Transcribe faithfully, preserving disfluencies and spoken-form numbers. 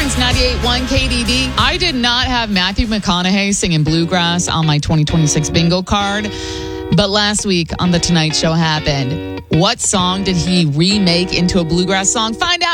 Kings ninety-eight point one K D D. I did not have Matthew McConaughey singing Bluegrass on my twenty twenty-six bingo card, but last week on The Tonight Show happened. What song did he remake into a bluegrass song? Find out.